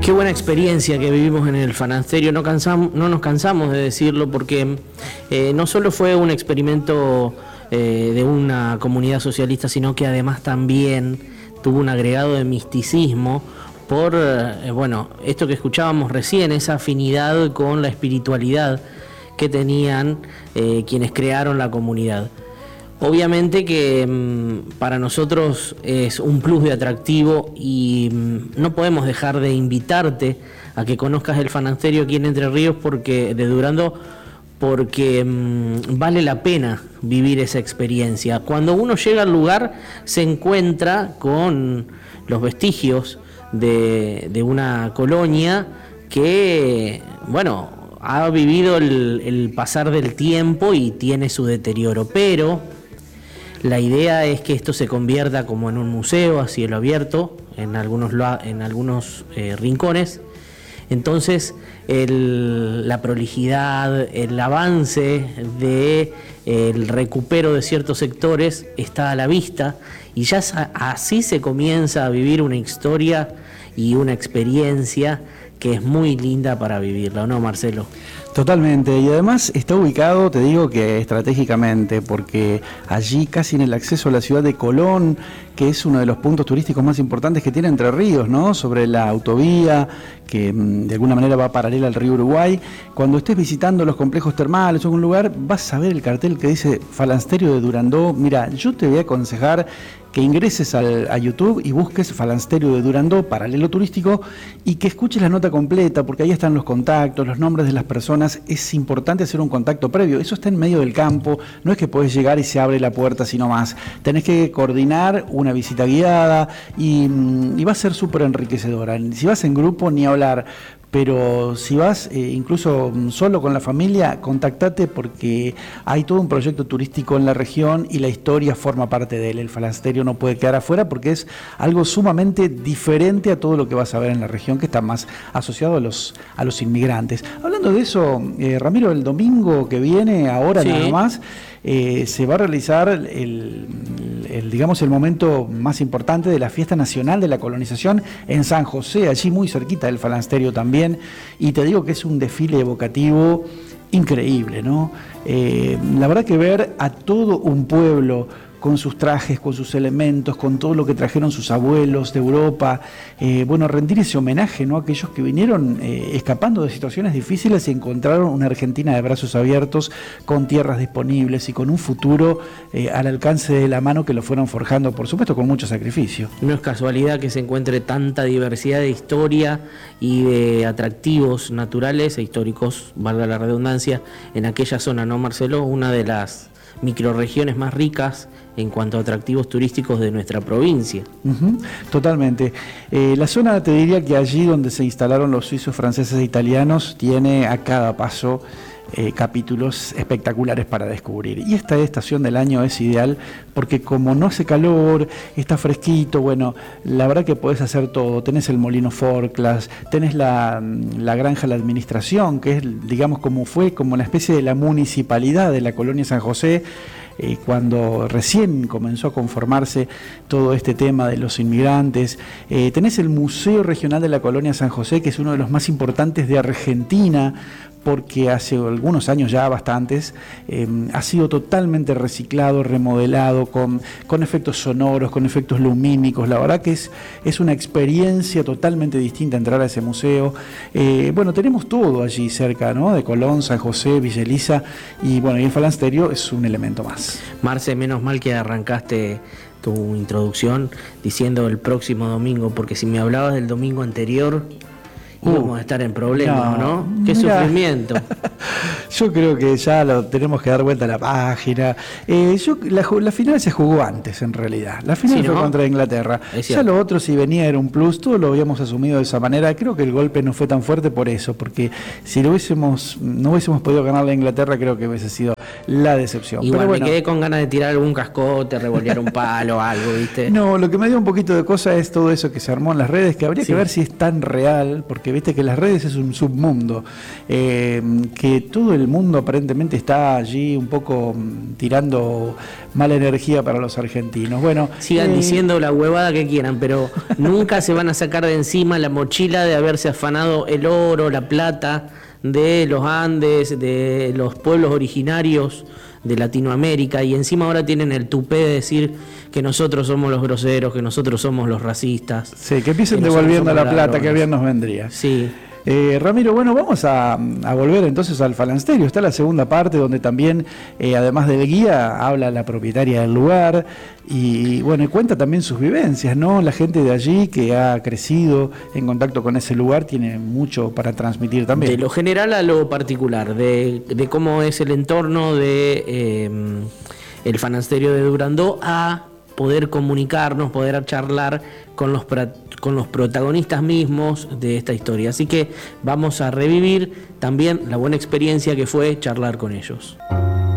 Qué buena experiencia que vivimos en el Fanasterio, no nos cansamos de decirlo porque no solo fue un experimento de una comunidad socialista, sino que además también tuvo un agregado de misticismo por, esto que escuchábamos recién, esa afinidad con la espiritualidad que tenían quienes crearon la comunidad. Obviamente que para nosotros es un plus de atractivo y no podemos dejar de invitarte a que conozcas el Fanasterio aquí en Entre Ríos de Durandó, porque vale la pena vivir esa experiencia. Cuando uno llega al lugar se encuentra con los vestigios de una colonia que, ha vivido el pasar del tiempo y tiene su deterioro, pero la idea es que esto se convierta como en un museo a cielo abierto en algunos rincones. Entonces la prolijidad, el avance del recupero de ciertos sectores está a la vista y ya así se comienza a vivir una historia y una experiencia que es muy linda para vivirla, ¿o no, Marcelo? Totalmente, y además está ubicado, te digo que estratégicamente, porque allí casi en el acceso a la ciudad de Colón, que es uno de los puntos turísticos más importantes que tiene Entre Ríos, ¿no? Sobre la autovía, que de alguna manera va paralela al río Uruguay. Cuando estés visitando los complejos termales o algún lugar, vas a ver el cartel que dice Fanasterio de Durandó. Mira, yo te voy a aconsejar que ingreses a YouTube y busques Fanasterio de Durandó, paralelo turístico, y que escuches la nota completa, porque ahí están los contactos, los nombres de las personas. Es importante hacer un contacto previo, eso está en medio del campo, no es que podés llegar y se abre la puerta sino más. Tenés que coordinar una visita guiada y va a ser súper enriquecedora. Si vas en grupo, ni hablar. Pero si vas incluso solo con la familia, contactate porque hay todo un proyecto turístico en la región y la historia forma parte de él. El Fanasterio no puede quedar afuera porque es algo sumamente diferente a todo lo que vas a ver en la región, que está más asociado a los inmigrantes. Hablando de eso, Ramiro, el domingo que viene, ahora sí, nada más, se va a realizar el momento más importante de la Fiesta Nacional de la Colonización en San José, allí muy cerquita del Fanasterio también, y te digo que es un desfile evocativo increíble, ¿no? La verdad que ver a todo un pueblo con sus trajes, con sus elementos, con todo lo que trajeron sus abuelos de Europa, rendir ese homenaje, ¿no? A aquellos que vinieron escapando de situaciones difíciles y encontraron una Argentina de brazos abiertos, con tierras disponibles y con un futuro al alcance de la mano que lo fueron forjando, por supuesto, con mucho sacrificio. No es casualidad que se encuentre tanta diversidad de historia y de atractivos naturales e históricos, valga la redundancia, en aquella zona, ¿no, Marcelo? Una de las microrregiones más ricas en cuanto a atractivos turísticos de nuestra provincia. Totalmente. La zona, te diría que allí donde se instalaron los suizos, franceses e italianos, tiene a cada paso capítulos espectaculares para descubrir. Y esta estación del año es ideal porque como no hace calor, está fresquito, la verdad que podés hacer todo. Tenés el molino Forclas, tenés la granja La Administración, que es, digamos, como una especie de la municipalidad de la colonia San José, cuando recién comenzó a conformarse todo este tema de los inmigrantes. Tenés el Museo Regional de la Colonia San José, que es uno de los más importantes de Argentina, porque hace algunos años ya, bastantes, ha sido totalmente reciclado, remodelado, con efectos sonoros, con efectos lumínicos. La verdad que es una experiencia totalmente distinta entrar a ese museo. Tenemos todo allí cerca, ¿no? De Colón, San José, Villa Elisa, y el Fanasterio es un elemento más. Marce, menos mal que arrancaste tu introducción diciendo el próximo domingo, porque si me hablabas del domingo anterior íbamos a estar en problemas, ¿no? ¡Qué sufrimiento! Yo creo que ya lo tenemos que dar vuelta a la página. La final se jugó antes, en realidad. La final fue contra Inglaterra. Ya lo otro, si venía, era un plus. Todo lo habíamos asumido de esa manera. Creo que el golpe no fue tan fuerte por eso, porque si no hubiésemos podido ganar a Inglaterra, creo que hubiese sido la decepción. Igual pero bueno, me quedé con ganas de tirar algún cascote, revolear un palo, algo, ¿viste? no, lo que me dio un poquito de cosa es todo eso que se armó en las redes, que habría Sí. que ver si es tan real, porque viste que las redes es un submundo, que todo el mundo aparentemente está allí un poco tirando mala energía para los argentinos. Bueno, Sigan diciendo la huevada que quieran, pero nunca se van a sacar de encima la mochila de haberse afanado el oro, la plata de los Andes, de los pueblos originarios de Latinoamérica, y encima ahora tienen el tupé de decir que nosotros somos los groseros, que nosotros somos los racistas. sí, que empiecen que nosotros devolviendo somos la plata, ladrones. que bien nos vendría. Sí. Ramiro, bueno, vamos a volver entonces al Falansterio. Está la segunda parte donde también, además del guía, habla la propietaria del lugar y bueno, y cuenta también sus vivencias, ¿no? La gente de allí que ha crecido en contacto con ese lugar tiene mucho para transmitir también. De lo general a lo particular, de cómo es el entorno de el Fanasterio de Durandó, a poder comunicarnos, poder charlar con los protagonistas mismos de esta historia. Así que vamos a revivir también la buena experiencia que fue charlar con ellos.